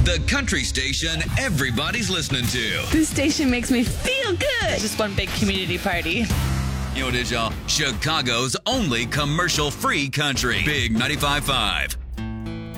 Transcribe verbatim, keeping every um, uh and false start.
The country station everybody's listening to. This station makes me feel good. It's just one big community party. You know what it is, y'all? Chicago's only commercial-free country. Big ninety-five point five.